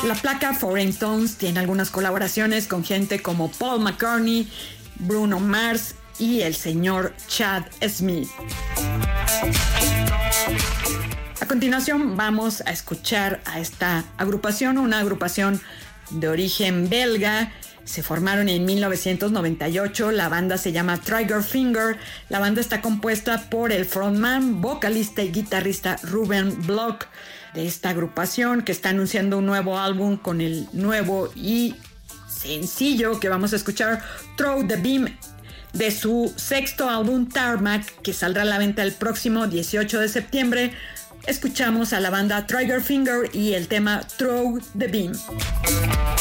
La placa Foreign Tones tiene algunas colaboraciones con gente como Paul McCartney, Bruno Mars y el señor Chad Smith. A continuación vamos a escuchar a esta agrupación, una agrupación de origen belga. Se formaron en 1998, la banda se llama Triggerfinger. La banda está compuesta por el frontman, vocalista y guitarrista Ruben Block de esta agrupación, que está anunciando un nuevo álbum con el nuevo y sencillo que vamos a escuchar, Throw the Beam, de su sexto álbum Tarmac, que saldrá a la venta el próximo 18 de septiembre. Escuchamos a la banda Triggerfinger y el tema Throw the Beam.